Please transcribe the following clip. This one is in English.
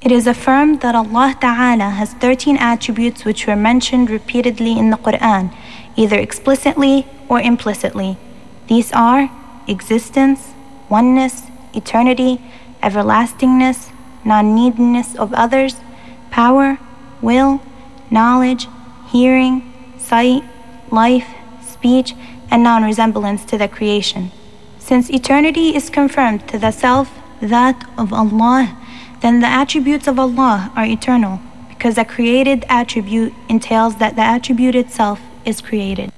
It is affirmed that Allah Ta'ala has 13 attributes which were mentioned repeatedly in the Quran, either explicitly or implicitly. These are existence, oneness, eternity, everlastingness, non-neediness of others, power, will, knowledge, hearing, sight, life, speech, and non-resemblance to the creation. Since eternity is confirmed to the self, that of Allah, then the attributes of Allah are eternal, because a created attribute entails that the attribute itself is created.